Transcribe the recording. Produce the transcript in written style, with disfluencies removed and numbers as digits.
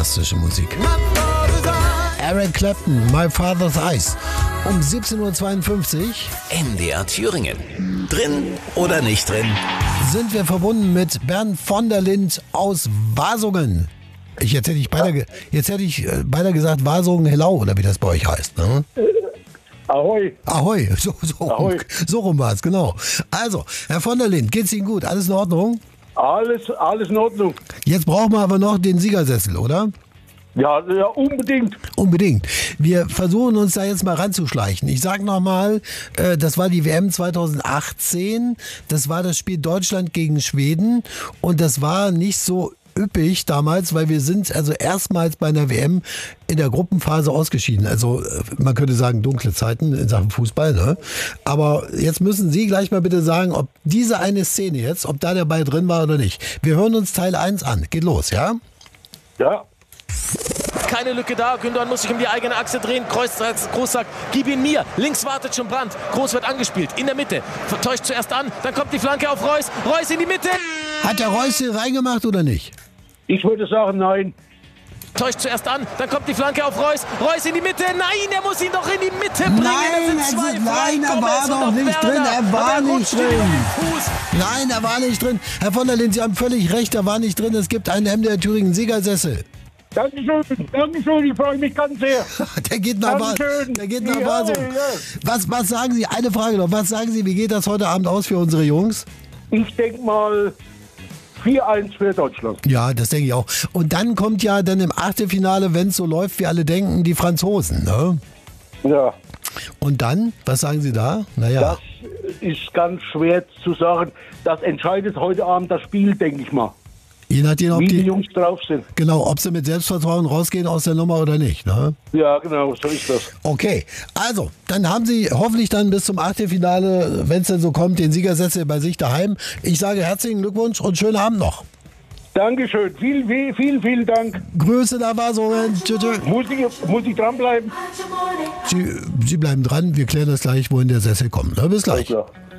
fantastische Musik. Eric Clapton, My Father's Eyes. Um 17.52 Uhr. MDR Thüringen. Drin oder nicht drin? Sind wir verbunden mit Bernd von der Lind aus Wasungen. Jetzt hätte ich beinahe gesagt Wasungen-Hellau oder wie das bei euch heißt. Ne? Ahoi. Ahoi, Ahoi. So rum war es, genau. Also, Herr von der Lind, geht's Ihnen gut? Alles in Ordnung? Alles in Ordnung. Jetzt brauchen wir aber noch den Siegersessel, oder? Ja, unbedingt. Unbedingt. Wir versuchen uns da jetzt mal ranzuschleichen. Ich sage nochmal, das war die WM 2018, das war das Spiel Deutschland gegen Schweden und das war nicht so üppig damals, weil wir sind also erstmals bei einer WM in der Gruppenphase ausgeschieden. Also man könnte sagen dunkle Zeiten in Sachen Fußball. Ne? Aber jetzt müssen Sie gleich mal bitte sagen, ob diese eine Szene jetzt, ob da der Ball drin war oder nicht. Wir hören uns Teil 1 an. Geht los, ja? Ja. Keine Lücke da, Gündogan muss sich um die eigene Achse drehen, Groß sagt, gib ihn mir, links wartet schon Brandt, Groß wird angespielt, in der Mitte, täuscht zuerst an, dann kommt die Flanke auf Reus, Reus in die Mitte. Hat der Reus hier reingemacht oder nicht? Ich würde sagen, nein. Täuscht zuerst an, dann kommt die Flanke auf Reus, Reus in die Mitte, nein, er muss ihn doch in die Mitte bringen, Nein, er war doch nicht drin, er war nicht drin. Nein, er war nicht drin. Herr von der Lind, Sie haben völlig recht, er war nicht drin, es gibt einen MDR Thüringen Siegersessel. Dankeschön, ich freue mich ganz sehr. Der geht nach Wasung. Was sagen Sie, eine Frage noch, was sagen Sie, wie geht das heute Abend aus für unsere Jungs? Ich denke mal 4-1 für Deutschland. Ja, das denke ich auch. Und dann kommt ja dann im Achtelfinale, wenn es so läuft, wie alle denken, die Franzosen, ne? Ja. Und dann, was sagen Sie da? Naja. Das ist ganz schwer zu sagen. Das entscheidet heute Abend das Spiel, denke ich mal. Je nachdem, ob wie die Jungs drauf sind. Genau, ob sie mit Selbstvertrauen rausgehen aus der Nummer oder nicht. Ne? Ja, genau, so ist das. Okay, also, dann haben Sie hoffentlich dann bis zum Achtelfinale, wenn es denn so kommt, den Siegersessel bei sich daheim. Ich sage herzlichen Glückwunsch und schönen Abend noch. Dankeschön, vielen Dank. Grüße nach Wasungen. Tschüss. Muss ich dranbleiben? Sie bleiben dran, wir klären das gleich, wohin der Sessel kommt. Na, bis gleich. Ja.